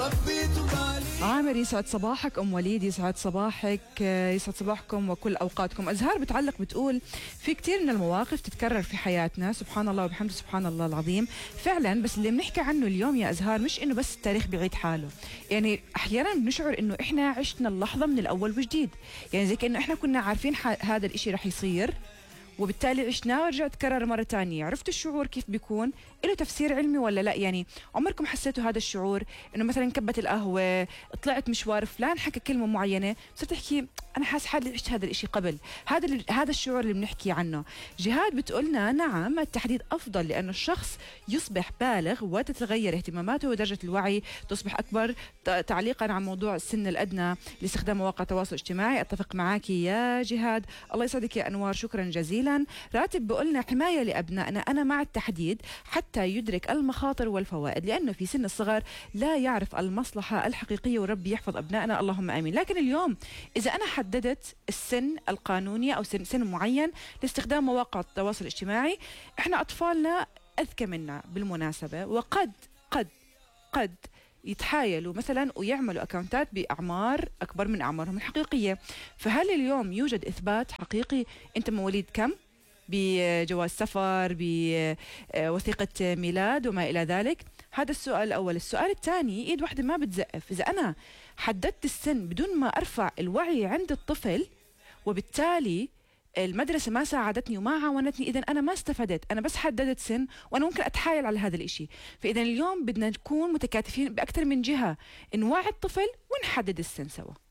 عامر يسعد صباحك. أم وليد يسعد صباحك، يسعد صباحكم وكل أوقاتكم. أزهار بتعلق بتقول في كتير من المواقف تتكرر في حياتنا، سبحان الله وبحمده سبحان الله العظيم فعلا. بس اللي بنحكي عنه اليوم يا أزهار مش إنه بس التاريخ بيعيد حاله، يعني أحيانا بنشعر إنه إحنا عشنا اللحظة من الأول وجديد، يعني زي كأنه إحنا كنا عارفين هذا الإشي رح يصير وبالتالي عشناه ورجع تكرر مرة تانية. عرفتوا الشعور كيف بيكون؟ له تفسير علمي ولا لا؟ يعني عمركم حسيتوا هذا الشعور إنه مثلا كبت القهوة، طلعت مشوار، فلان حكى كلمة معينة، صرت تحكي أنا حاس حالي عشت هذا الإشي قبل. هذا الشعور اللي بنحكي عنه. جهاد بتقولنا نعم التحديد أفضل، لأنه الشخص يصبح بالغ وتتغير اهتماماته ودرجة الوعي تصبح أكبر. تعليقا عن موضوع السن الأدنى لاستخدام مواقع التواصل الاجتماعي، أتفق معك يا جهاد. الله يسعدك يا أنوار، شكرا جزيلا. راتب بقولنا حماية لأبنائنا، أنا مع التحديد حتى يدرك المخاطر والفوائد، لأنه في سن الصغر لا يعرف المصلحة الحقيقية، وربي يحفظ أبنائنا اللهم آمين. لكن اليوم إذا أنا حددت السن القانوني أو سن معين لاستخدام مواقع التواصل الاجتماعي، إحنا أطفالنا أذكى منا بالمناسبة، وقد قد يتحايلوا مثلا ويعملوا أكاونتات بأعمار أكبر من أعمارهم الحقيقية. فهل اليوم يوجد إثبات حقيقي أنت مواليد كم بجواز سفر، بوثيقة ميلاد وما إلى ذلك؟ هذا السؤال الأول. السؤال الثاني، إيد واحدة ما بتزقف. إذا أنا حددت السن بدون ما أرفع الوعي عند الطفل، وبالتالي المدرسة ما ساعدتني وما عاونتني، إذن أنا ما استفدت، أنا بس حددت سن وأنا ممكن أتحايل على هذا الإشي. فإذا اليوم بدنا نكون متكاتفين بأكثر من جهة، نوعي الطفل ونحدد السن سوا.